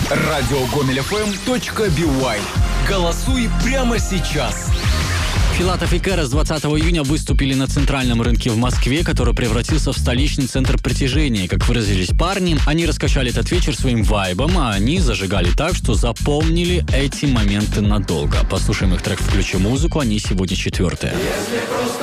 Радиогомель.фм.бай. Голосуй прямо сейчас. Филатов и Кэрос 20 июня выступили на центральном рынке в Москве, который превратился в столичный центр притяжения. Как выразились парни, они раскачали этот вечер своим вайбом, а они зажигали так, что запомнили эти моменты надолго. Послушаем их трек «Включи музыку», они сегодня 4-е.